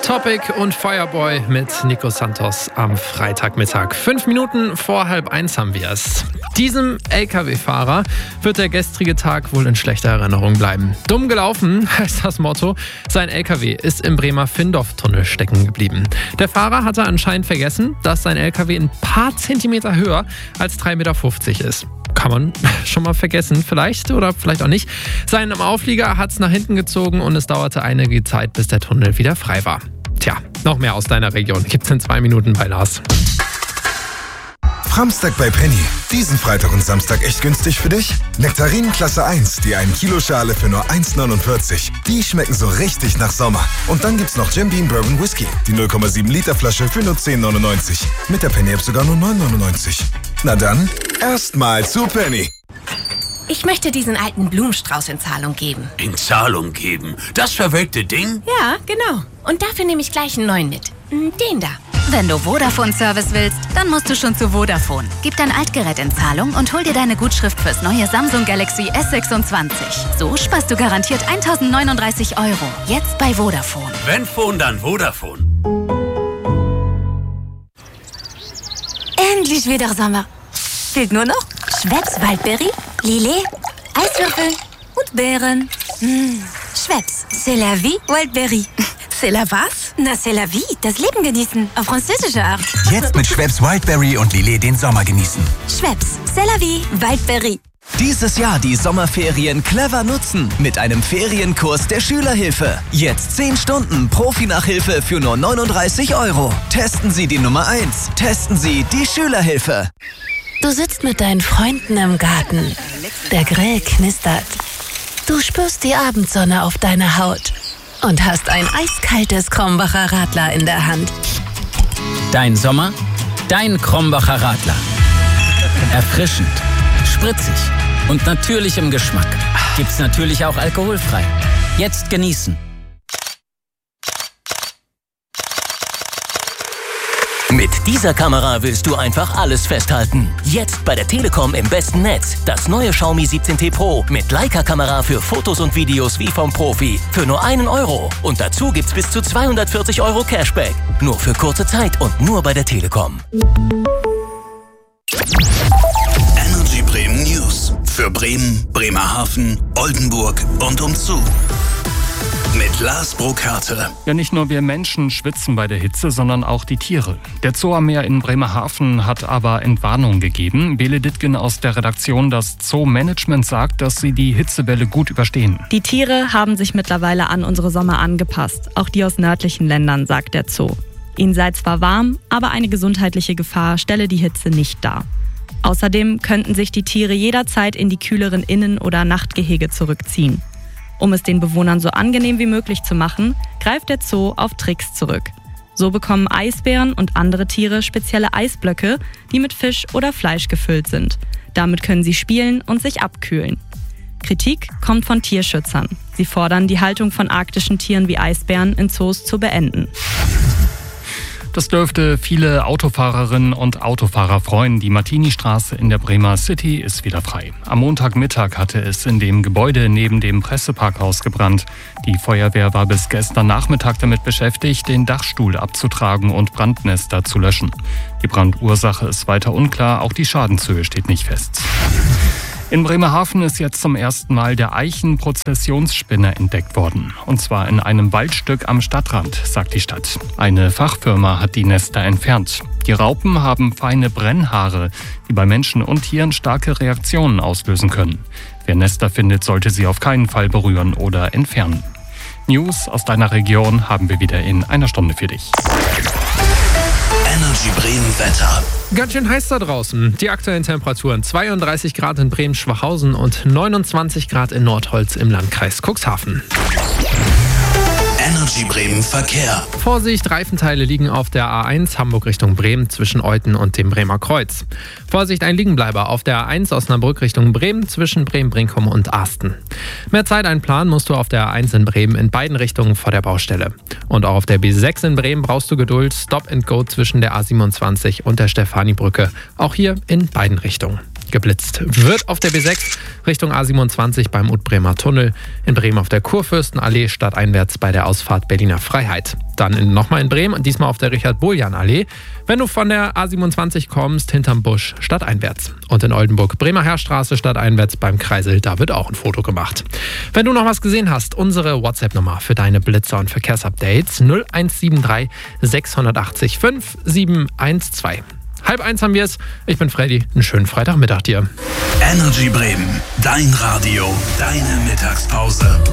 Topic und Fireboy mit Nico Santos am Freitagmittag. 5 Minuten vor 12:30 haben wir es. Diesem LKW-Fahrer wird der gestrige Tag wohl in schlechter Erinnerung bleiben. Dumm gelaufen heißt das Motto. Sein LKW ist im Bremer Findorf-Tunnel stecken geblieben. Der Fahrer hatte anscheinend vergessen, dass sein LKW ein paar Zentimeter höher als 3,50 Meter ist. Kann man schon mal vergessen, vielleicht oder vielleicht auch nicht. Seinen Auflieger hat es nach hinten gezogen und es dauerte einige Zeit, bis der Tunnel wieder frei war. Tja, noch mehr aus deiner Region gibt's in 2 Minuten bei Lars. Framstag bei Penny. Diesen Freitag und Samstag echt günstig für dich? Nektarinen Klasse 1, die 1 Kilo Schale für nur 1,49. Die schmecken so richtig nach Sommer. Und dann gibt's noch Jim Beam Bourbon Whisky, die 0,7 Liter Flasche für nur 10,99. Mit der Penny-App sogar nur 9,99. Na dann, erstmal zu Penny. Ich möchte diesen alten Blumenstrauß in Zahlung geben. In Zahlung geben? Das verwelkte Ding? Ja, genau. Und dafür nehme ich gleich einen neuen mit. Den da. Wenn du Vodafone-Service willst, dann musst du schon zu Vodafone. Gib dein Altgerät in Zahlung und hol dir deine Gutschrift fürs neue Samsung Galaxy S26. So sparst du garantiert 1.039 €. Jetzt bei Vodafone. Wenn Phone, dann Vodafone. Endlich wieder Sommer. Fehlt nur noch Schweppes Waldbeere, Lillet, Eiswürfel und Beeren. Schweppes, c'est la vie, Waldbeere. C'est la was? Na, c'est la vie, das Leben genießen, auf französische Art. Jetzt mit Schweppes Wildberry und Lillet den Sommer genießen. Schweppes, c'est la vie, Waldbeere. Dieses Jahr die Sommerferien clever nutzen mit einem Ferienkurs der Schülerhilfe. Jetzt 10 Stunden Profi-Nachhilfe für nur 39 €. Testen Sie die Nummer 1. Testen Sie die Schülerhilfe. Du sitzt mit deinen Freunden im Garten. Der Grill knistert. Du spürst die Abendsonne auf deiner Haut und hast ein eiskaltes Krombacher Radler in der Hand. Dein Sommer, dein Krombacher Radler. Erfrischend, spritzig und natürlich im Geschmack. Gibt's natürlich auch alkoholfrei. Jetzt genießen. Mit dieser Kamera willst du einfach alles festhalten. Jetzt bei der Telekom im besten Netz. Das neue Xiaomi 17T Pro mit Leica-Kamera für Fotos und Videos wie vom Profi. Für nur 1 €. Und dazu gibt's bis zu 240 € Cashback. Nur für kurze Zeit und nur bei der Telekom. Energy Bremen News. Für Bremen, Bremerhaven, Oldenburg und umzu. Mit Lars Burkhardt. Ja, nicht nur wir Menschen schwitzen bei der Hitze, sondern auch die Tiere. Der Zoo am Meer in Bremerhaven hat aber Entwarnung gegeben. Bele Dittgen aus der Redaktion Das Zoo-Management sagt, dass sie die Hitzewelle gut überstehen. Die Tiere haben sich mittlerweile an unsere Sommer angepasst. Auch die aus nördlichen Ländern, sagt der Zoo. Ihnen sei zwar warm, aber eine gesundheitliche Gefahr stelle die Hitze nicht dar. Außerdem könnten sich die Tiere jederzeit in die kühleren Innen- oder Nachtgehege zurückziehen. Um es den Bewohnern so angenehm wie möglich zu machen, greift der Zoo auf Tricks zurück. So bekommen Eisbären und andere Tiere spezielle Eisblöcke, die mit Fisch oder Fleisch gefüllt sind. Damit können sie spielen und sich abkühlen. Kritik kommt von Tierschützern. Sie fordern, die Haltung von arktischen Tieren wie Eisbären in Zoos zu beenden. Das dürfte viele Autofahrerinnen und Autofahrer freuen. Die Martini-Straße in der Bremer City ist wieder frei. Am Montagmittag hatte es in dem Gebäude neben dem Presseparkhaus gebrannt. Die Feuerwehr war bis gestern Nachmittag damit beschäftigt, den Dachstuhl abzutragen und Brandnester zu löschen. Die Brandursache ist weiter unklar, auch die Schadenshöhe steht nicht fest. In Bremerhaven ist jetzt zum ersten Mal der Eichenprozessionsspinner entdeckt worden. Und zwar in einem Waldstück am Stadtrand, sagt die Stadt. Eine Fachfirma hat die Nester entfernt. Die Raupen haben feine Brennhaare, die bei Menschen und Tieren starke Reaktionen auslösen können. Wer Nester findet, sollte sie auf keinen Fall berühren oder entfernen. News aus deiner Region haben wir wieder in einer Stunde für dich. Energy Bremen Wetter. Ganz schön heiß da draußen. Die aktuellen Temperaturen 32 Grad in Bremen-Schwachhausen und 29 Grad in Nordholz im Landkreis Cuxhaven. Energy Bremen Verkehr. Vorsicht, Reifenteile liegen auf der A1 Hamburg Richtung Bremen zwischen Euthen und dem Bremer Kreuz. Vorsicht, ein Liegenbleiber auf der A1 Osnabrück Richtung Bremen zwischen Bremen-Brinkum und Arsten. Mehr Zeit einplanen musst du auf der A1 in Bremen in beiden Richtungen vor der Baustelle. Und auch auf der B6 in Bremen brauchst du Geduld. Stop and Go zwischen der A27 und der Stefanibrücke. Auch hier in beiden Richtungen. geblitzt wird auf der B6 Richtung A27 beim Utbremer Tunnel, in Bremen auf der Kurfürstenallee stadteinwärts bei der Ausfahrt Berliner Freiheit. Dann nochmal in Bremen, diesmal auf der Richard-Buljan-Allee, wenn du von der A27 kommst, hinterm Busch stadteinwärts. Und in Oldenburg Bremer Heerstraße stadteinwärts beim Kreisel, da wird auch ein Foto gemacht. Wenn du noch was gesehen hast, unsere WhatsApp-Nummer für deine Blitzer- und Verkehrsupdates 0173 680 5712. 12:30 haben wir es. Ich bin Freddy. Einen schönen Freitagmittag dir. Energy Bremen. Dein Radio. Deine Mittagspause.